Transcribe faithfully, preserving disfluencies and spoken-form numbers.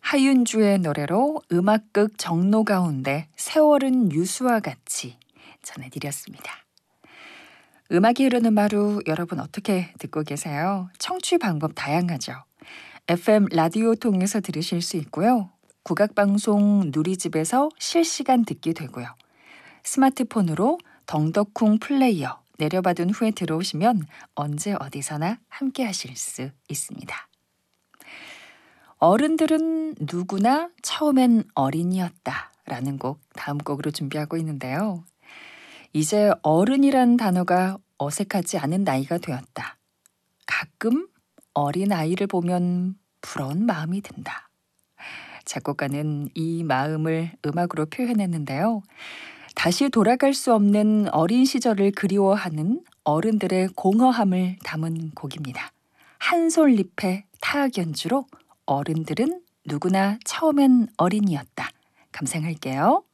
하윤주의 노래로 음악극 정로 가운데 세월은 유수와 같이 전해드렸습니다. 음악이 흐르는 마루 여러분 어떻게 듣고 계세요? 청취 방법 다양하죠. 에프엠 라디오 통해서 들으실 수 있고요. 국악방송 누리집에서 실시간 듣기 되고요. 스마트폰으로 덩덕쿵 플레이어 내려받은 후에 들어오시면 언제 어디서나 함께 하실 수 있습니다. 어른들은 누구나 처음엔 어린이였다 라는 곡 다음 곡으로 준비하고 있는데요. 이제 어른이란 단어가 어색하지 않은 나이가 되었다. 가끔 어린 아이를 보면 부러운 마음이 든다. 작곡가는 이 마음을 음악으로 표현했는데요. 다시 돌아갈 수 없는 어린 시절을 그리워하는 어른들의 공허함을 담은 곡입니다. 한솔잎의 타악 연주로 어른들은 누구나 처음엔 어린이였다. 감상할게요.